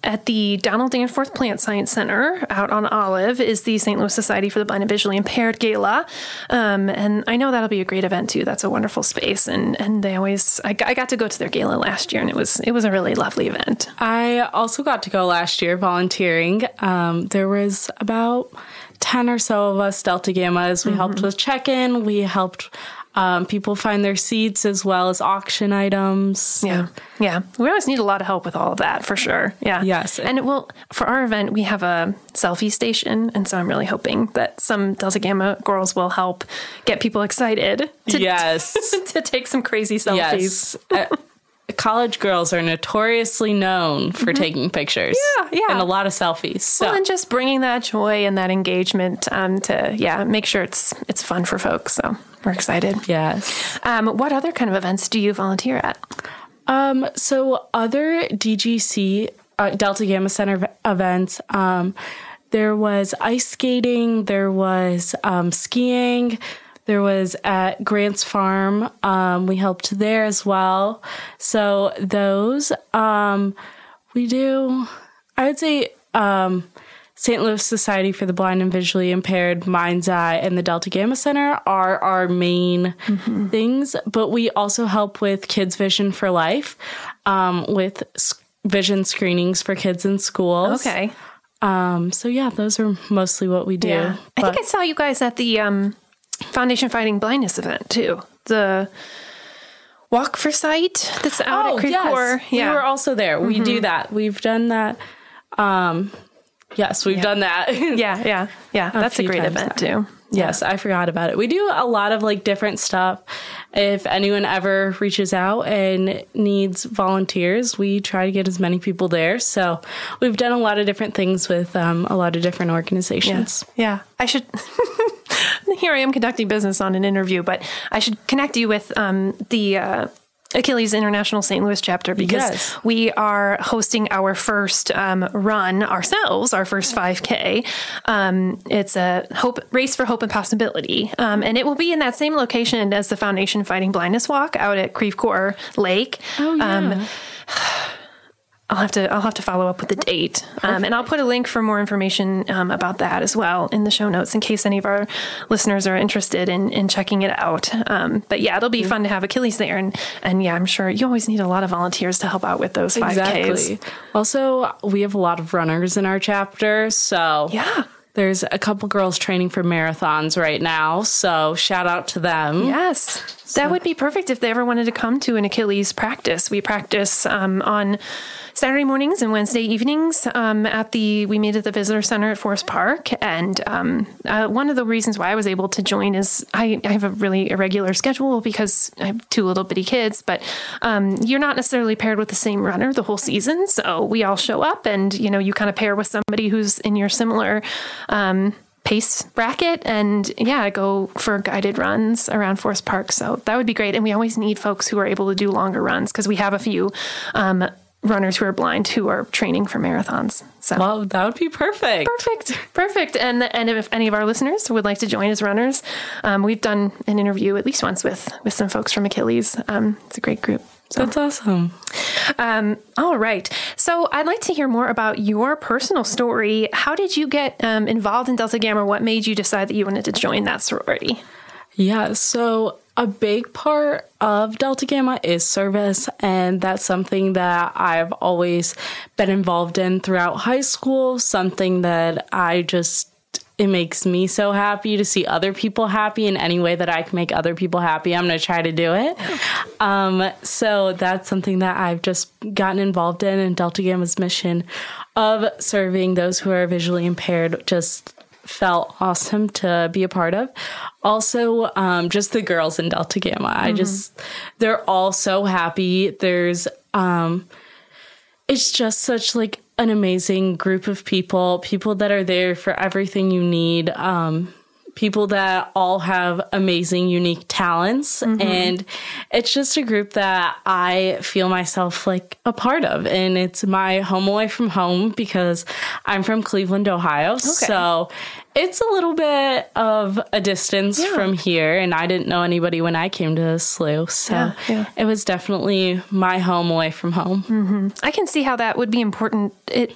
at the Donald Danforth Plant Science Center out on Olive is the St. Louis Society for the Blind and Visually Impaired Gala. And I know that'll be a great event too. That's a wonderful space. And they always, I got to go to their gala last year, and it was a really lovely event. I also got to go last year volunteering. There was about 10 or so of us Delta Gammas. We helped with check-in. We helped people find their seats as well as auction items. So. Yeah. We always need a lot of help with all of that, for sure. Yeah. Yes. And for our event, we have a selfie station. And so I'm really hoping that some Delta Gamma girls will help get people excited to take some crazy selfies. Yes. College girls are notoriously known for taking pictures. Yeah. And a lot of selfies. So. Well, and just bringing that joy and that engagement to make sure it's fun for folks. So we're excited. Yes. What other kind of events do you volunteer at? So other DGC, Delta Gamma Center events, there was ice skating, there was skiing, there was at Grant's Farm. We helped there as well. So those, we do, I would say, St. Louis Society for the Blind and Visually Impaired, Mind's Eye, and the Delta Gamma Center are our main things. But we also help with Kids Vision for Life, with vision screenings for kids in schools. Okay. So yeah, those are mostly what we do. Yeah. I think I saw you guys at the Foundation Fighting Blindness event too. The Walk for Sight that's out at Creve Coeur. Yeah. We were also there. We do that. We've done that. Yes, we've done that. Yeah. That's a great event too. Yes, I forgot about it. We do a lot of different stuff. If anyone ever reaches out and needs volunteers, we try to get as many people there. So we've done a lot of different things with a lot of different organizations. Yeah. I should... Here I am conducting business on an interview, but I should connect you with the Achilles International St. Louis chapter, because we are hosting our first run ourselves, our first 5K. It's a race for hope and possibility. And it will be in that same location as the Foundation Fighting Blindness Walk out at Creve Coeur Lake. Oh, yeah. I'll have to follow up with the date. And I'll put a link for more information about that as well in the show notes in case any of our listeners are interested in checking it out. But yeah, it'll be fun to have Achilles there. And yeah, I'm sure you always need a lot of volunteers to help out with those 5Ks. Exactly. Also, we have a lot of runners in our chapter. So yeah. There's a couple girls training for marathons right now, so shout out to them. Yes. That would be perfect if they ever wanted to come to an Achilles practice. We practice on Saturday mornings and Wednesday evenings we meet at the Visitor Center at Forest Park. And one of the reasons why I was able to join is I have a really irregular schedule because I have 2 little bitty kids, but you're not necessarily paired with the same runner the whole season. So we all show up and, you kind of pair with somebody who's in your similar pace bracket and go for guided runs around Forest Park. So that would be great. And we always need folks who are able to do longer runs because we have a few runners who are blind who are training for marathons. So well, that would be perfect. Perfect. And if any of our listeners would like to join as runners, we've done an interview at least once with some folks from Achilles. It's a great group. So. That's awesome. All right. So I'd like to hear more about your personal story. How did you get involved in Delta Gamma? What made you decide that you wanted to join that sorority? Yeah, so a big part of Delta Gamma is service, and that's something that I've always been involved in throughout high school, something that it makes me so happy to see other people happy in any way that I can make other people happy. I'm going to try to do it. So that's something that I've just gotten involved in, and Delta Gamma's mission of serving those who are visually impaired just felt awesome to be a part of. Also, just the girls in Delta Gamma. They're all so happy. There's, it's just such an amazing group of people that are there for everything you need. People that all have amazing, unique talents. And it's just a group that I feel myself a part of. And it's my home away from home because I'm from Cleveland, Ohio. Okay. So it's a little bit of a distance from here. And I didn't know anybody when I came to SLU. So it was definitely my home away from home. I can see how that would be important.